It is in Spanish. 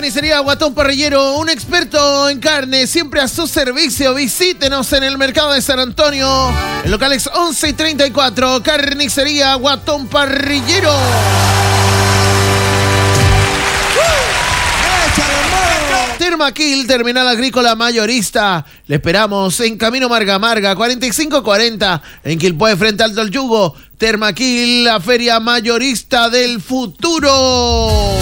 Carnicería Guatón Parrillero, un experto en carne, siempre a su servicio. Visítenos en el mercado de San Antonio, en locales 11 y 34. Carnicería Guatón Parrillero. Termaquil, Terminal Agrícola Mayorista. Le esperamos en Camino Marga Marga, 4540, en Quilpué, frente al Alto el Yugo. Termaquil, la feria mayorista del futuro.